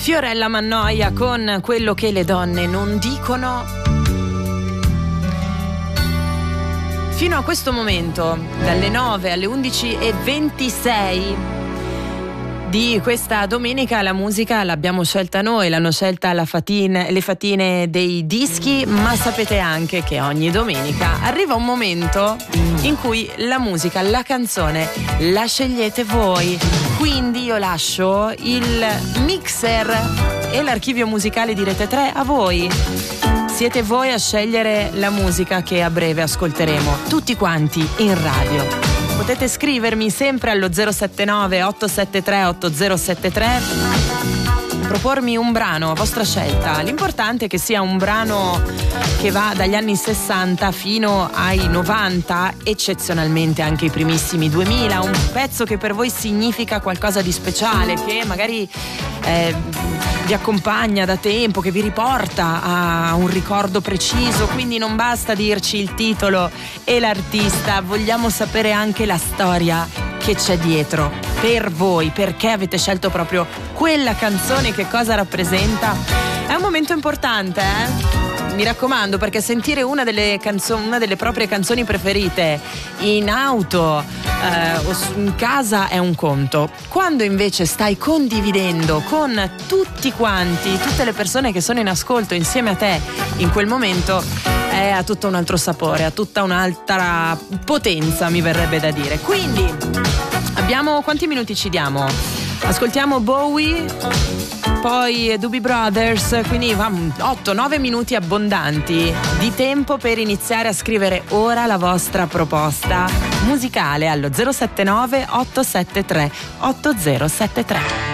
Fiorella Mannoia con Quello che le donne non dicono. Fino a questo momento, dalle 9 alle 11:26 di questa domenica, la musica l'abbiamo scelta noi, l'hanno scelta le fatine dei dischi, ma sapete anche che ogni domenica arriva un momento in cui la musica, la canzone la scegliete voi. Quindi io lascio il mixer e l'archivio musicale di Rete 3 a voi. Siete voi a scegliere la musica che a breve ascolteremo tutti quanti in radio. Potete scrivermi sempre allo 079 873 8073, propormi un brano a vostra scelta. L'importante è che sia un brano che va dagli anni 60 fino ai 90, eccezionalmente anche i primissimi 2000, un pezzo che per voi significa qualcosa di speciale, che magari vi accompagna da tempo, che vi riporta a un ricordo preciso. Quindi non basta dirci il titolo e l'artista, vogliamo sapere anche la storia che c'è dietro per voi, perché avete scelto proprio quella canzone, che cosa rappresenta. È un momento importante, mi raccomando, perché sentire una delle proprie canzoni preferite in auto o in casa è un conto. Quando invece stai condividendo con tutti quanti, tutte le persone che sono in ascolto insieme a te in quel momento, ha tutto un altro sapore, ha tutta un'altra potenza, mi verrebbe da dire. Quindi abbiamo, quanti minuti ci diamo? Ascoltiamo Bowie, poi Doobie Brothers, quindi 8-9 minuti abbondanti di tempo per iniziare a scrivere ora la vostra proposta musicale allo 079 873 8073.